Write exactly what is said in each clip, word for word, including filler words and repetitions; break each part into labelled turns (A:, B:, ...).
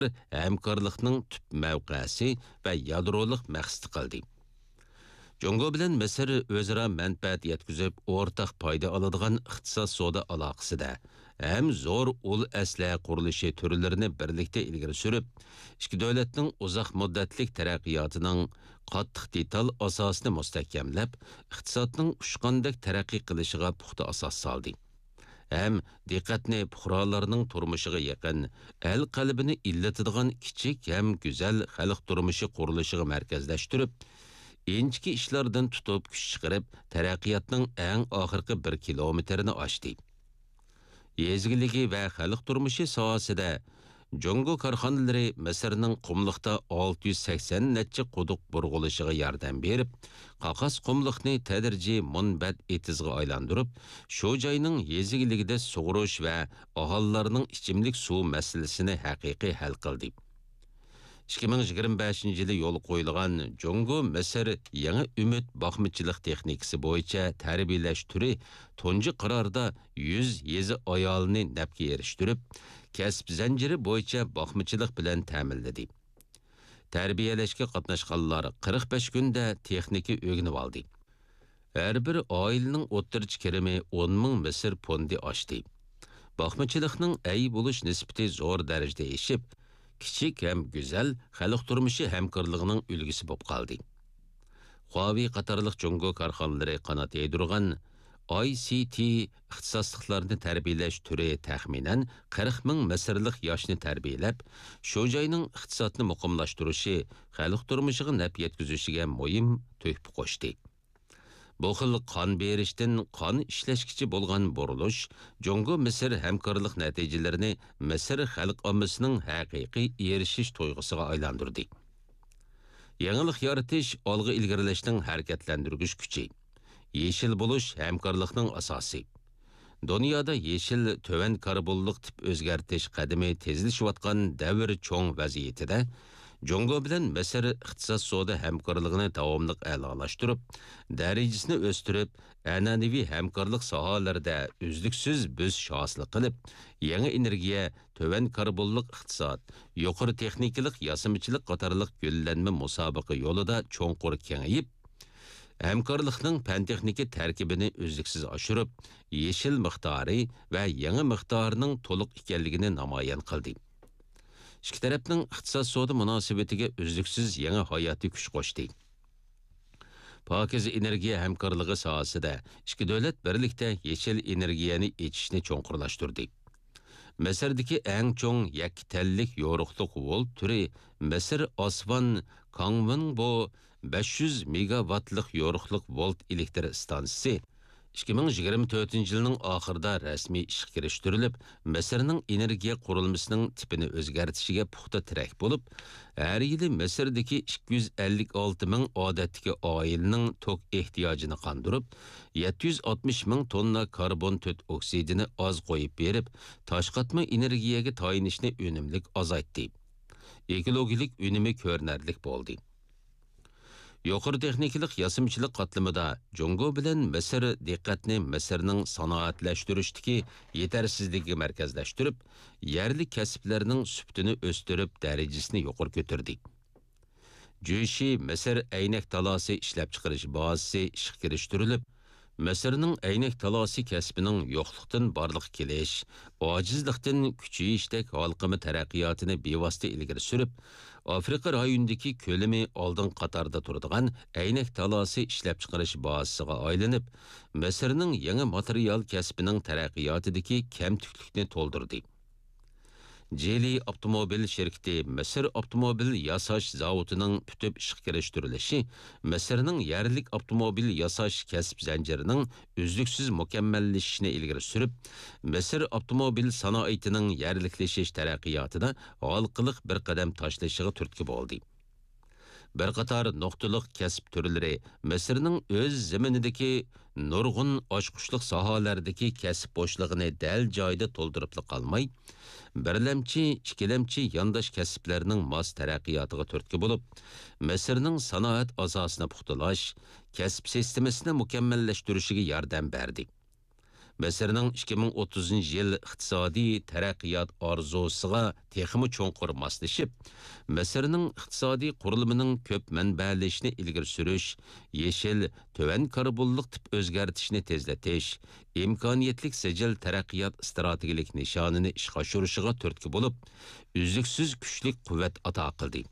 A: hamkorlikning tüp mavqesi va yadroliq maqsad qildi. Jongo bilan Misr o'zaro manfaat yetkazib, o'rtaq foyda oladigan iqtisod savdo aloqasida ham zo'r ul asla qurilishi turlarini birlikda ilgari surib, ikki davlatning uzoq muddatlik taraqqiyotining qattiq detal asosini mustahkamlab, iqtisodning ushqandek taraqqiy qilishiga puxta asos soldi. Hem diqqatni puhralarning turmushiga yaqin, el qalbini illatadigan kichik ham go'zal xalq turmushi qurilishiga markazlashtirib, inchki ishlardan tutib kuch chiqarib, taraqqiyotning eng oxirgi bir kilometrini ochdi. Yezgiligi va xalq turmushi sohasida Jongo korxonalari Misrning qumliqda olti yuz sakson necha quduq burg'ilishiga yordam berib, qaqas qumliqni tadrijiy munbat etizga aylantirib, shu joyning yezigiligida sug'urish va aholilarning ichimlik suv masalasini haqiqiy hal qildi. ikki ming yigirma beshinchi yili yo'l qo'yilgan Jongo Misr yangi umid boqmichilik texnikasi bo'yicha tarbiyalash turi tunji qarorda yuz yezi ayolni nafga erishtirib, kasb zanjiri bo'yicha boqmichilik bilan ta'minladi. Tarbiyalashga qatnashganlar qirq besh kunda texnika o'rganib oldi. Har bir oilaning o'ttirchi kirimi o'n ming Misr fondi oshdi. Boqmichilikning ay bo'lish nisbati zo'r darajada eshib, kichik ham go'zal xalq turmushi hamkorligining ulgisi bo'lib qoldi. Huawei qatorliq Jongo korxonalari qanot yaydirgan I C T ixtisosliqlarni tarbiyalash turi taxminan qirq ming misrlik yoshni tarbiyalab, shu joyning iqtisodni muqimlashtirishi, xalq turmushiga naf yetkazishiga muhim tuhfa qo'shdi. Bu xil qon berishdan qon ishlashkichi bo'lgan burilish Jongo Misr hamkorlik natijalarini Misr xalq ommasining haqiqiy erishish to'yg'usiga aylantirdi. Yangilik yaratish olg'a ilgarilashning harakatlantirgich kuchi. Yeşil buluş hamkorlikning asosi. Dunyoda yeşil töven karbonlik tip o'zgartish qadami tezlashayotgan davr cho'ng vaziyatida Jongo bilan Misr iqtisod savdo hamkorligini davomli a'lolashtirib, darajasini o'stirib, an'anaviy hamkorlik sohalarida uzluksiz biz shohslik qilib, yangi energiya, töven karbonlik iqtisod, yuqori texnikalik yasamichilik qatorliq gullanma musobaqa yo'lida cho'nqur kengayib, hamkorlikning fan-texnika tarkibini uzluksiz oshirib, yeşil miqdori va yangi miqdorining to'liq ekanligini namoyon qildi. İki tarafning iqtisod savdo munosabatiga uzluksiz yangi hayotiy kuch qo'shdi. Pokiz energiya hamkorligi sohasida ikki davlat birlikda yeşil energiyani echishni cho'nqurlashtirdi. Misrdagi eng cho'ng yaktallik yo'riqliq volt turi Misr Osvan Kangwon bu besh yuz megawattlik yo'riqliq volt elektr stansiyasi ikki ming yigirma to'rtinchi yilning oxirida rasmiy ishga kirishtirilib, Misrning energiya qurilmasining tipini o'zgartishiga puxta tirak bo'lib, har yili Misrdagi ikki yuz ellik olti ming odatdagi oilaning tok ehtiyojini qondirib, yetti yuz oltmish ming tonna karbon to'rt oksidini oz qo'yib berib, toshqatma energiyaga tayinishni unumlik azaytdi. Ekologik unumi ko'rinarli bo'ldi. Yuqori texnikalik yasimchilik qatlamida Jongo bilan Misr diqqatni Misrning sanoatlashtirishdagi yetarsizligiga markazlashtirib, yerli kasblarning sifatini o'stirib, darajasini yuqori ko'tardi. Juishi Misr aynak talosi ishlab chiqarish bazasi ishga kirishtirilib, Misrning aynak talosi kasbining yo'qlikdan barliq kelish, ojizlikdan kuchayishdek halqimi taraqqiyotini bevosita ilgari surib, Afrika rayonidagi ko'lami oldin qatorda turadigan aynak talosi ishlab chiqarish bazasiga aylanib, Misrning yangi material kasbining taraqqiyotidagi kamtuklikni to'ldirdi. Jeli avtomobil şirketi Misr avtomobil yasash zavodining putib ishga kirishtirilishi Misrning yerlik avtomobil yasash kasb zanjirining uzluksiz mukammallashishini ilgari surib, Misr avtomobil sanoatining yerliklashish taraqqiyotida halqiliq bir qadam tashlashiga turtki bo'ldi. Bir qator nuqtaliq kasb turlari Misrning o'z zaminidagi nurg'un oshqushliq sohalardagi kasb bo'shlig'ini dal joyida to'ldirib qolmay, birlamchi, ikkilamchi yondosh kasblarning mos taraqqiyotiga turtki bo'lib, Misrning sanoat asosini puxtalash, kasb sistemasini mukammallashtirishiga yordam berdi. Misrning ikki ming o'ttizinchi yil iqtisodiy taraqqiyot orzusiga texmi cho'nqur moslashib, Misrning iqtisodiy qurilining ko'p manbalashni ilgari surish, yeshil, töven karbonliq tip o'zgartishni tezlatish, imkoniyatlik sijil taraqqiyot strategik nishonini ishga oshirishiga turtki bo'lib, uzluksiz kuchli quvvat ato qildi.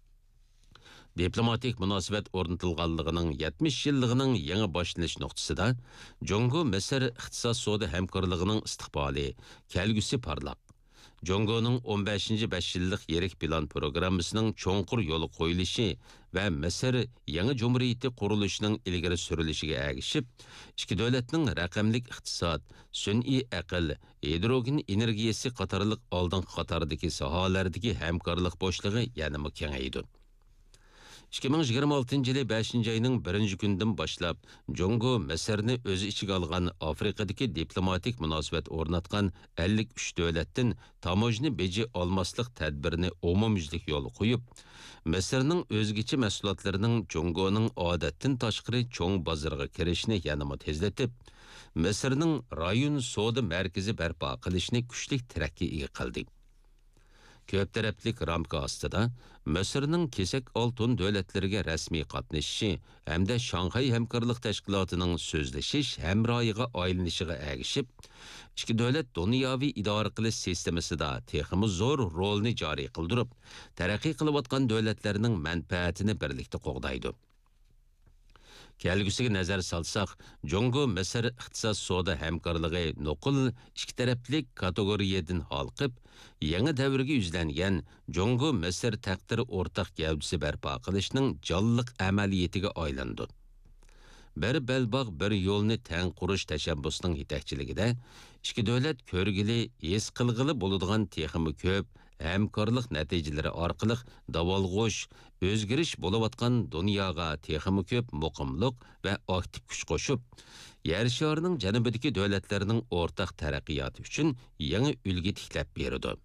A: Diplomatik munosabat o'rnatilganligining yetmish yilligining yangi boshlanish nuqtasida Jongo Misr iqtisod savdo hamkorligining istiqboli, kelgusi parlaq. Jongoning o'n beshinchi besh yillik yirik plan programmasining cho'nqur yo'li qo'yilishi va Misr yangi jumhuriyati qurilishining ilgari surilishiga ergishib, ikki davlatning raqamlik iqtisod, sun'iy aql, hidrogen energiyasi qatorliq oldingi qatordagi sohalardagi hamkorlik bo'shlig'i yana kengaydi. ikki ming yigirma oltinchi yili beshinchi ayning birinchi kunidan boshlab Jongo Misrni o'zi ichiga olgan Afrikadagi diplomatik munosabat o'rnatgan ellik uch davlatdan tamojni beji olmaslik tadbirini umumyuzlik yo'l qo'yib, Misrning o'zgacha mahsulotlarining Jongoning odatdan tashqari cho'ng bozoriga kirishini yanada tezlatib, Misrning rayon savdo markazi barpo qilishni kuchli tarakkiga qildi. Ko'p taraflik ramka ostida Misrning kesak oltin davlatlariga rasmiy qatnashishi hamda Shanxay hamkorlik tashkilotining so'zlashish hamroyiga aylanishiga ergishib, ikki davlat dunyoviy idora qilish sistemasida texmi zo'r rolni joriy qildirib, taraqqiy qilayotgan davlatlarning manfaatini birlikda qo'g'daydi. Kelgusiga nazar salsak, Jongo Misr iqtisod savdo hamkorligi nuqul ikki taraflik kategoriyadan halqib, yangi davrga yuzlangan Jongo Misr taqdiri o'rtaq gavdasi barpo qilishning jonliq amaliyatiga aylandi. Bir belbog' bir yo'lni tang qurish tashabbusining yetakchiligida ikki davlat ko'rgili, his qilg'ili bo'ladigan texmi ko'p hamkorlik natijalari orqali davolg'ush, o'zgarish bo'layotgan dunyoga texmi ko'p muqimlik va aktiv kuch qo'shib, yer sharining janubidagi davlatlarning o'rtaq taraqqiyoti uchun yangi ulgi tiklab berdi.